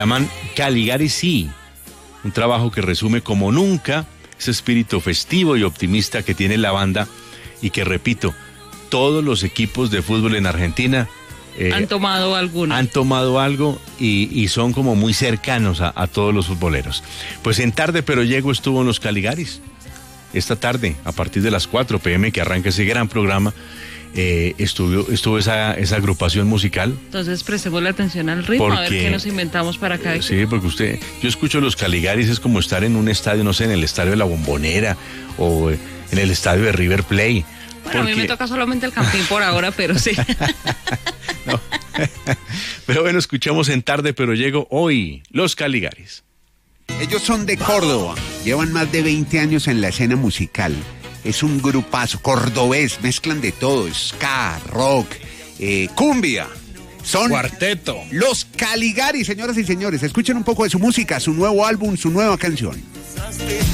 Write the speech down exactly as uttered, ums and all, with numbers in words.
llaman Caligari Sí, un trabajo que resume como nunca ese espíritu festivo y optimista que tiene la banda y que, repito, todos los equipos de fútbol en Argentina eh, han tomado alguno. Han tomado algo y, y son como muy cercanos a, a todos los futboleros. Pues en Tarde Pero Llego estuvo en los Caligaris. Esta tarde, a partir de las cuatro pe eme, que arranca ese gran programa, eh, estuvo, estuvo esa, esa agrupación musical. Entonces prestemos la atención al ritmo, porque, a ver qué nos inventamos para cada equipo. Sí, porque usted, yo escucho los Caligaris, es como estar en un estadio, no sé, en el estadio de La Bombonera o en el estadio de River Plate. Bueno, porque... a mí me toca solamente el Campín por ahora, pero sí. No. Pero bueno, escuchamos en Tarde Pero Llego hoy, los Caligaris. Ellos son de Córdoba, llevan más de veinte años en la escena musical. Es un grupazo cordobés, mezclan de todo, ska, rock, eh, cumbia. Son cuarteto. Los Caligaris, señoras y señores. Escuchen un poco de su música, su nuevo álbum, su nueva canción.